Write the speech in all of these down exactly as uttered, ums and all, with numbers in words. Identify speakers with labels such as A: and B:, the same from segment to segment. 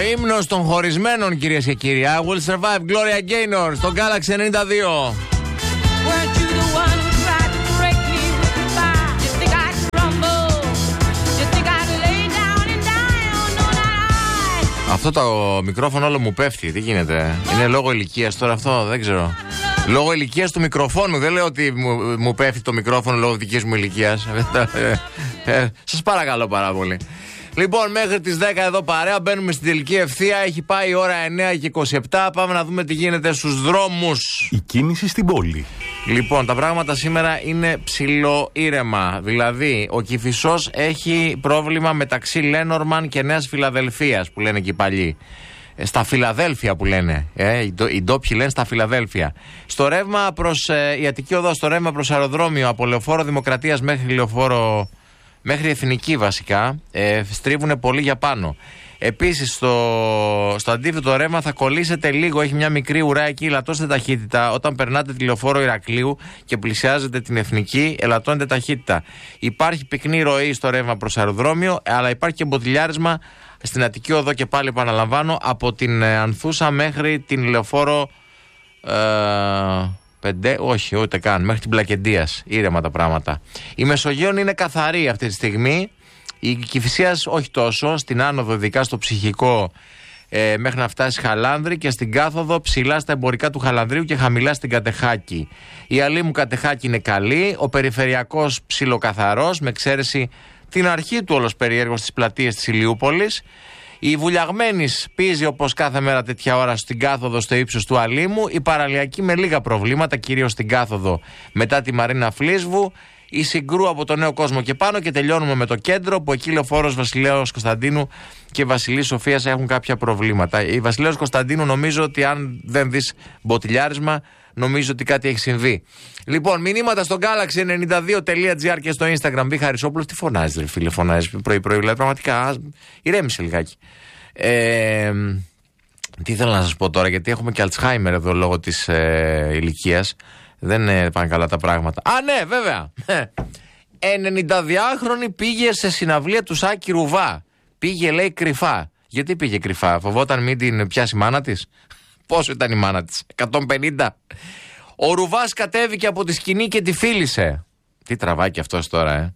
A: ύμνος των χωρισμένων, κυρίες και κύριοι. I will survive, Gloria Gaynor, στο Galaxy ενενήντα δύο. Αυτό το μικρόφωνο όλο μου πέφτει. Τι γίνεται? Είναι λόγω ηλικίας τώρα αυτό? Δεν ξέρω. Λόγω ηλικίας του μικροφόνου. Δεν λέω ότι μου, μου πέφτει το μικρόφωνο λόγω δικής μου ηλικίας. ε, σας παρακαλώ πάρα πολύ. Λοιπόν, μέχρι τις δέκα εδώ παρέα, μπαίνουμε στην τελική ευθεία. Έχει πάει η ώρα εννιά και είκοσι επτά. Πάμε να δούμε τι γίνεται στους δρόμους.
B: Η κίνηση στην πόλη.
A: Λοιπόν, τα πράγματα σήμερα είναι ψηλό ήρεμα. Δηλαδή, ο Κηφισός έχει πρόβλημα μεταξύ Λένορμαν και Νέας Φιλαδελφίας, που λένε και οι παλιοί. Στα Φιλαδέλφια που λένε. Ε, οι ντόπιοι λένε στα Φιλαδέλφια. Στο ρεύμα προς ε, η Αττική Οδό, στο ρεύμα προς αεροδρόμιο, από Λεωφόρο Δημοκρατίας μέχρι Λεωφόρο. Μέχρι Εθνική βασικά, ε, στρίβουνε πολύ για πάνω. Επίσης στο, στο αντίθετο ρεύμα θα κολλήσετε λίγο, έχει μια μικρή ουρά εκεί, ελαττώστε ταχύτητα. Όταν περνάτε τη Λεωφόρο Ηρακλείου και πλησιάζετε την Εθνική, ελαττώνετε ταχύτητα. Υπάρχει πυκνή ροή στο ρεύμα προς αεροδρόμιο, αλλά υπάρχει και μποτιλιάρισμα στην Αττική Οδό και πάλι επαναλαμβάνω, από την Ανθούσα μέχρι την Λεωφόρο. Ε, Πέντε, όχι, ούτε καν. Μέχρι την Πλακεντίας. Ήρεμα τα πράγματα. Η Μεσογείων είναι καθαρή αυτή τη στιγμή. Η Κηφισίας όχι τόσο. Στην άνοδο, ειδικά στο ψυχικό, ε, μέχρι να φτάσει Χαλάνδρη, και στην κάθοδο ψηλά στα εμπορικά του Χαλανδρίου και χαμηλά στην Κατεχάκη. Η Αλήμου Κατεχάκη είναι καλή. Ο περιφερειακός ψιλοκαθαρός, με εξαίρεση την αρχή του όλος περίεργος στις πλατείες της Ηλιούπολης. Η Βουλιαγμένης πίζει όπως κάθε μέρα τέτοια ώρα στην κάθοδο στο ύψος του Αλήμου. Η Παραλιακή με λίγα προβλήματα, κυρίως στην κάθοδο μετά τη Μαρίνα Φλίσβου. Η Συγκρού από το Νέο Κόσμο και πάνω, και τελειώνουμε με το κέντρο, που εκεί Λεωφόρος Βασιλέως Κωνσταντίνου και Βασιλής Σοφίας έχουν κάποια προβλήματα. Η Βασιλέως Κωνσταντίνου, νομίζω ότι αν δεν δεις μποτιλιάρισμα, νομίζω ότι κάτι έχει συμβεί. Λοιπόν, μηνύματα στο Galaxy ενενήντα δύο τελεία τζι άρ και στο Instagram. Βι Χαρισόπουλος, τι φωνάζεις, ρε φίλε, φωνάζεις πρωί-πρωί, δηλαδή πραγματικά ηρέμησε λιγάκι. Ε, τι ήθελα να σας πω τώρα, γιατί έχουμε και Αλτσχάιμερ εδώ λόγω της ε, ηλικίας. Δεν ε, πάνε καλά τα πράγματα. Α, ναι, βέβαια. ενενηνταδυάχρονη πήγε σε συναυλία του Σάκη Ρουβά. Πήγε, λέει, κρυφά. Γιατί πήγε κρυφά? Φοβόταν μην την πιάσει η μάνα της? Πόσο ήταν η μάνα της? εκατόν πενήντα. Ο Ρουβάς κατέβηκε από τη σκηνή και τη φίλησε. Τι τραβάει και αυτός τώρα, ε.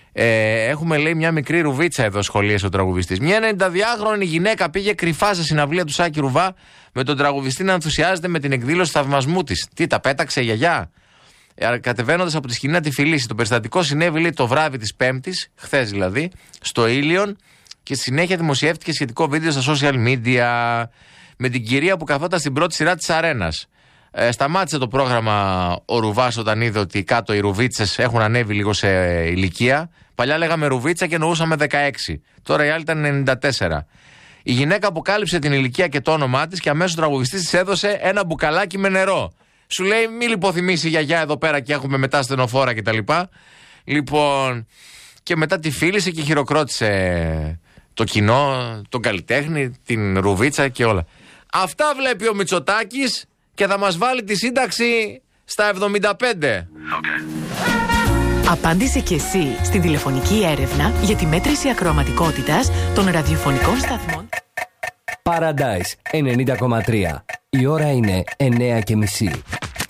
A: ε έχουμε, λέει, μια μικρή ρουβίτσα εδώ, σχολίασε ο τραγουδιστής. Μια ενενηνταδυάχρονη γυναίκα πήγε κρυφά σε συναυλία του Σάκη Ρουβά, με τον τραγουδιστή να ενθουσιάζεται με την εκδήλωση θαυμασμού της. Τι, τα πέταξε η γιαγιά? Ε, κατεβαίνοντας από τη σκηνή να τη φιλήσει. Το περιστατικό συνέβη, λέει, το βράδυ της Πέμπτης, χθες δηλαδή, στο Ήλιον, και στη συνέχεια δημοσιεύτηκε σχετικό βίντεο στα social media με την κυρία που καθόταν στην πρώτη σειρά της αρένας. Ε, σταμάτησε το πρόγραμμα ο Ρουβάς όταν είδε ότι κάτω οι ρουβίτσες έχουν ανέβει λίγο σε ηλικία. Παλιά λέγαμε ρουβίτσα και εννοούσαμε δεκαέξι. Τώρα η άλλη ήταν ενενήντα τέσσερα. Η γυναίκα αποκάλυψε την ηλικία και το όνομά της και αμέσως ο τραγουδιστής της έδωσε ένα μπουκαλάκι με νερό. Σου λέει, μη λιποθυμήσει η γιαγιά εδώ πέρα και έχουμε μετά στενοφόρα κτλ. Λοιπόν, και μετά τη φίλησε και χειροκρότησε το κοινό, τον καλλιτέχνη, την ρουβίτσα και όλα. Αυτά βλέπει ο Μητσοτάκης και θα μας βάλει τη σύνταξη στα εβδομήντα πέντε.
C: Okay. Απάντησε και εσύ στην τηλεφωνική έρευνα για τη μέτρηση ακροαματικότητας των ραδιοφωνικών σταθμών.
D: Paradise ενενήντα κόμμα τρία. Η ώρα είναι εννιά και μισή.